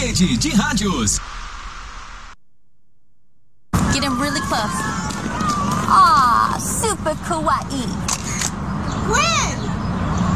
Rede de Rádios. Get him really close. Aw, super kawaii. Gwen!